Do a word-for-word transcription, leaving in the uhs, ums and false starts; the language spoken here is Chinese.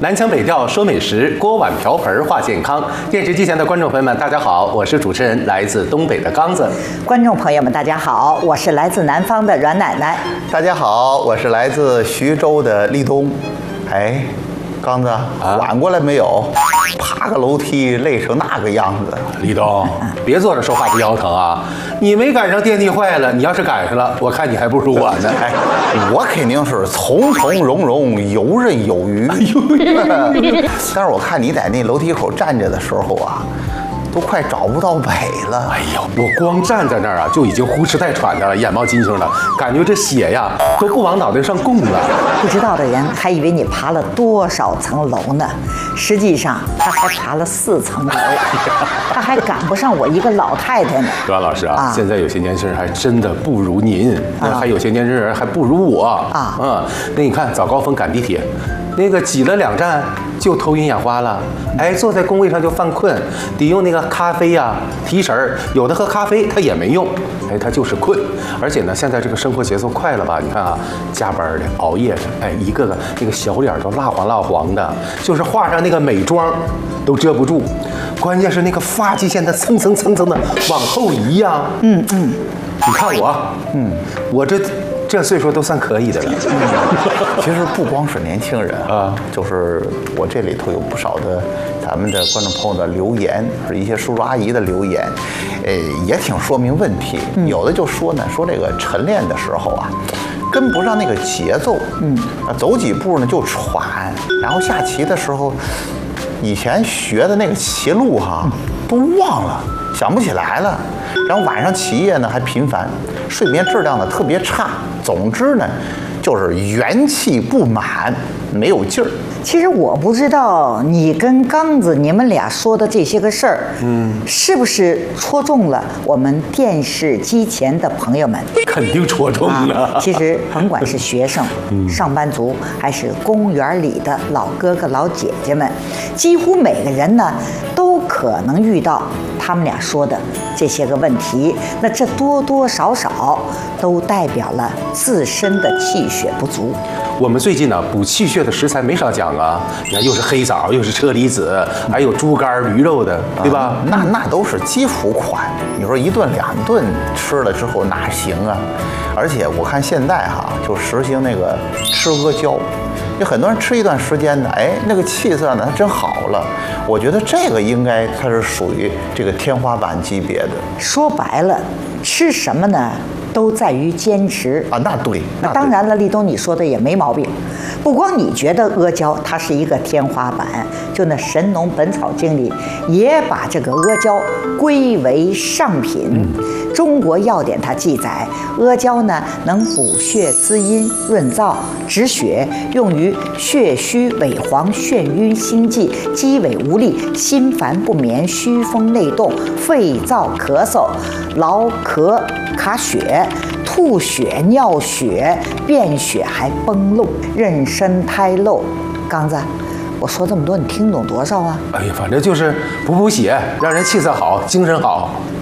南腔北调说美食，锅碗瓢盆话健康。电视机前的观众朋友们，大家好，我是主持人来自东北的刚子。 观众朋友们，大家好，我是来自南方的阮奶奶。 大家好，我是来自徐州的立冬。哎，刚子，缓过来没有？爬个楼梯累成那个样子。 立冬，别坐着说话不腰疼啊！你没赶上电梯坏了，你要是赶上了，我看你还不如我呢。 哎，我肯定是从从容容，游刃有余。但是我看你在那楼梯口站着的时候啊，都快找不到北了。 哎呦，我光站在那儿啊，就已经呼哧带喘的了，眼冒金星了，感觉这血呀都不往脑袋上供了。 不知道的人还以为你爬了多少层楼呢，实际上他还爬了四层楼，他还赶不上我一个老太太呢。 阮老师啊， 啊现在有些年轻人还真的不如您，那、啊、还有些年轻人还不如我啊。嗯，那你看早高峰赶地铁，那个挤了两站就头晕眼花了，哎，坐在工位上就犯困，得用那个咖啡呀、啊、提神儿。有的喝咖啡他也没用，哎，他就是困。而且呢，现在这个生活节奏快了吧？你看啊，加班的、熬夜的，哎，一个个那个小脸都蜡黄蜡黄的，就是画上那个美妆都遮不住。关键是那个发际线它蹭蹭蹭蹭的往后移呀、啊。嗯嗯，你看我，嗯，我这。这岁数都算可以的了。 其实不光是年轻人啊，就是我这里头有不少的咱们的观众朋友的留言，是一些叔叔阿姨的留言，呃，也挺说明问题。有的就说呢，说这个晨练的时候啊，跟不上那个节奏，嗯，啊，走几步呢就喘，然后下棋的时候，以前学的那个棋路哈、啊、都忘了，想不起来了。然后晚上起夜呢还频繁，睡眠质量呢特别差。总之呢，就是元气不满，没有劲儿。 其实我不知道你跟刚子你们俩说的这些个事儿，嗯，是不是戳中了我们电视机前的朋友们？ 肯定戳中了。 啊、其实甭管是学生、嗯、上班族，还是公园里的老哥哥老姐姐们，几乎每个人呢都可能遇到他们俩说的这些个问题。那这多多少少都代表了自身的气血不足。 我们最近呢补气血的食材没少讲啊，你看又是黑枣，又是车厘子，还有猪肝、驴肉的，对吧？ 啊、那那都是基础款。你说一顿两顿吃了之后哪行啊？而且我看现在哈就实行那个吃阿胶，有很多人吃一段时间呢，哎，那个气色呢它真好了。我觉得这个应该它是属于这个天花板级别的。 说白了，吃什么呢？都在于坚持啊，那对。 那当然了，立冬你说的也没毛病。不光你觉得阿胶它是一个天花板，就那《神农本草经》里也把这个阿胶归为上品。嗯、中国药典它记载，阿胶呢能补血滋阴、润燥、止血，用于血虚萎黄、眩晕、心悸、肌萎无力、心烦不眠、虚风内动、肺燥咳嗽、劳咳卡血、吐血、尿血、便血还崩漏、妊娠胎漏。刚子，我说这么多，你听懂多少啊？ 哎呀，反正就是补补血，让人气色好，精神好。